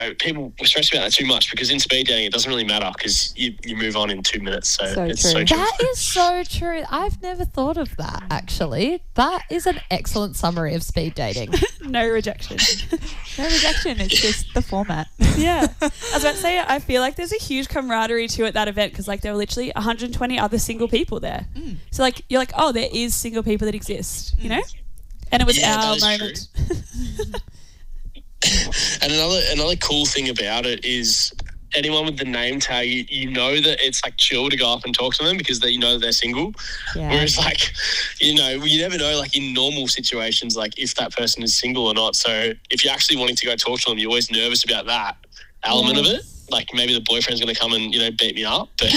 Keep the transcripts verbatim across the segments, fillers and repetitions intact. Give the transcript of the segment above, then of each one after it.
people stress about that too much because in speed dating it doesn't really matter because you, you move on in two minutes. So, So it's true. so true. That is so true. I've never thought of that, actually. That is an excellent summary of speed dating. No rejection. No rejection. It's just the format. Yeah. I was about to say, I feel like there's a huge camaraderie too at that event because like there were literally one hundred twenty other single people there. Mm. So like you're like, oh, there is single people that exist, you know? And it was Yeah, our that is moment. And another another cool thing about it is anyone with the name tag, you, you know that it's like chill to go up and talk to them because they, you know they're single. Yeah. Whereas like, you know, you never know like in normal situations like if that person is single or not. So if you're actually wanting to go talk to them, you're always nervous about that element of it. Like maybe the boyfriend's going to come and, you know, beat me up. But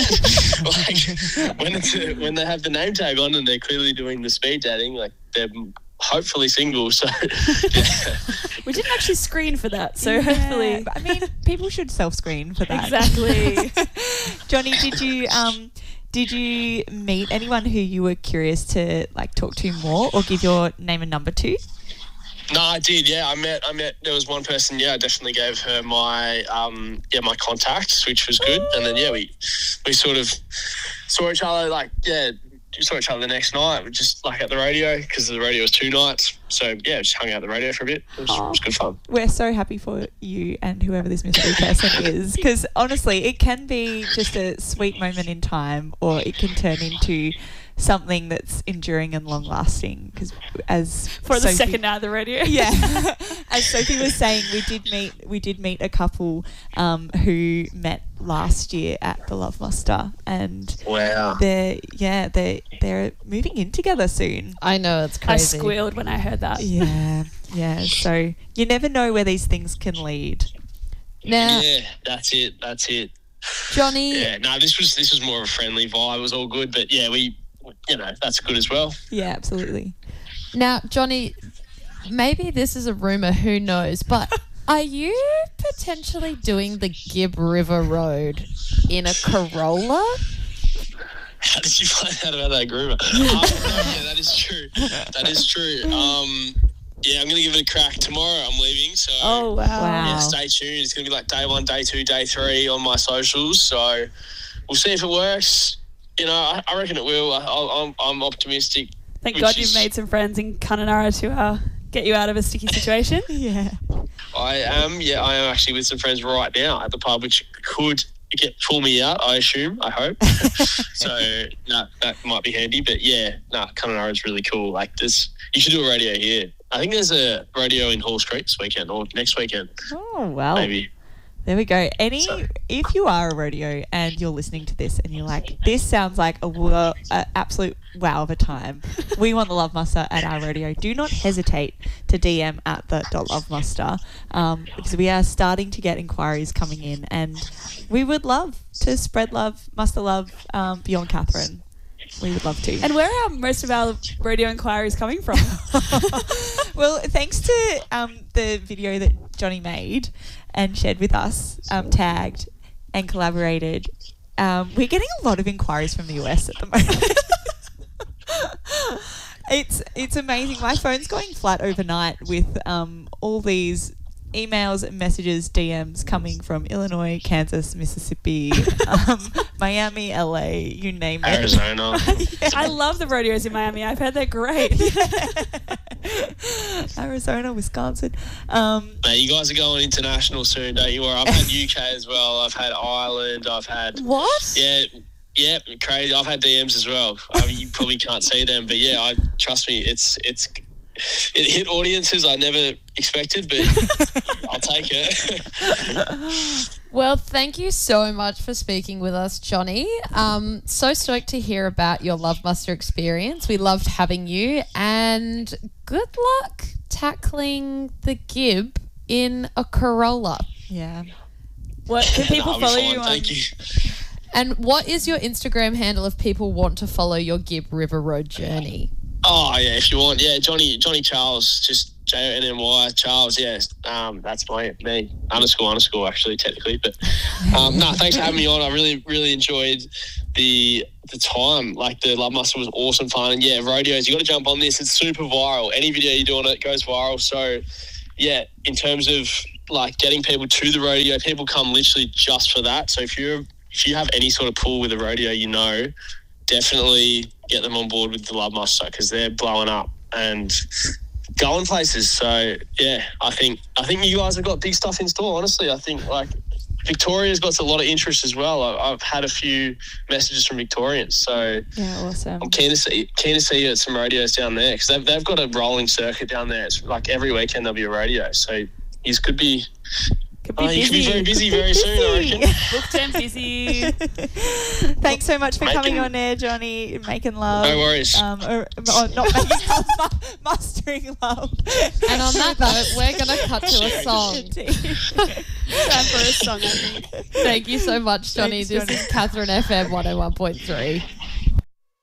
like when it's a, when they have the name tag on and they're clearly doing the speed dating, like they're hopefully single. So yeah. We didn't actually screen for that, so Yeah, hopefully. but I mean, people should self-screen for that. Exactly. Johnny, did you um did you meet anyone who you were curious to like talk to more or give your name and number to? No, I did. Yeah, I met. I met. There was one person. Yeah, I definitely gave her my um yeah my contacts, which was good. And then yeah, we we sort of saw each other like yeah saw each other the next night, just like at the radio because the radio was two nights. So yeah, just hung out at the radio for a bit. It was, it was good fun. We're so happy for you and whoever this mystery person is because honestly, it can be just a sweet moment in time, or it can turn into something that's enduring and long lasting. Because as For the Sophie- second night of the radio. yeah, as Sophie was saying, we did meet we did meet a couple um, who met last year at the Love Muster, and Wow. they're yeah they they're moving in together soon. I know, it's I crazy. squealed when I heard that. Yeah, yeah. So you never know where these things can lead. Now, Yeah, that's it. That's it. Johnny, Yeah. No, this was this was more of a friendly vibe. It was all good, but yeah, we, you know, that's good as well. Yeah, absolutely. now, Johnny, maybe this is a rumour, who knows, but are you potentially doing the Gibb River Road in a Corolla? How did you find out about that groomer? um, no, yeah, that is true. That is true. Um, yeah, I'm going to give it a crack tomorrow. I'm leaving, so Oh, wow. Wow. yeah, stay tuned. It's going to be like day one, day two, day three on my socials. So we'll see if it works. You know, I, I reckon it will. I, I'm, I'm optimistic. Thank Which God is- you've made some friends in Kununurra to uh, get you out of a sticky situation. Yeah. I am. Yeah, I am actually with some friends right now at the pub, which could get pull me out. I assume. I hope. So no, that might be handy. But yeah, no, Kununurra is really cool. Like this, you should do a radio here. I think there's a radio in Halls Creek this weekend or next weekend, Oh well. maybe. There we go. Any, So- if you are a rodeo and you're listening to this and you're like, this sounds like a, wo- a absolute wow of a time. We want the Love Muster at our rodeo. Do not hesitate to D M at the dot Love Muster um, because we are starting to get inquiries coming in, and we would love to spread love, muster love um, beyond Catherine. We would love to. And where are most of our radio inquiries coming from? Well, thanks to um, the video that Johnny made and shared with us, um, tagged and collaborated, um, we're getting a lot of inquiries from the U S at the moment. it's it's amazing. My phone's going flat overnight with um, all these emails, messages, D Ms coming from Illinois, Kansas, Mississippi, um, Miami, L A, you name it. Arizona. I love the rodeos in Miami. I've heard they're great. Arizona, Wisconsin. Um, Mate, you guys are going international soon, don't you worry. I've had U K as well. I've had Ireland. I've had What? yeah, yeah, crazy. I've had D Ms as well. I mean, you probably can't see them, but yeah, I trust me. It's it's it hit audiences I never expected, but I'll take it. Well, thank you so much for speaking with us, Johnny. Um, so stoked to hear about your Love Muster experience. We loved having you, and good luck tackling the Gibb in a Corolla. yeah. What can people I'll be follow fine, you on? Thank you. And what is your Instagram handle if people want to follow your Gibb River Road journey? Oh yeah, if you want, yeah, Johnny Johnny Charles, just J O N N Y Charles, yeah. Um, that's my me underscore underscore actually technically, but um, no, thanks for having me on. I really really enjoyed the the time. Like the Love Muster was awesome fun, and yeah, rodeos. You got to jump on this. It's super viral. Any video you do on it goes viral. So yeah, in terms of like getting people to the rodeo. People come literally just for that. So if you're if you have any sort of pull with a rodeo, you know, definitely get them on board with the Love Muster because they're blowing up and going places. So yeah, I think I think you guys have got big stuff in store. Honestly, I think like Victoria's got a lot of interest as well. I, I've had a few messages from Victorians, so Yeah, awesome. I'm keen to see keen to see you at some rodeos down there because they've they've got a rolling circuit down there. It's like every weekend there'll be a rodeo. So you could be. Could be Oh, you busy. could be very busy very soon, I reckon. Booked and busy. Thanks so much for Making- coming on air, Johnny. Making love. No worries. Um, or, or not making love, mu- mustering love. And on that note, we're going to cut to a song. Time for a song, I think. Thank you so much, Johnny. Thanks, this Johnny. is Catherine F M one oh one point three.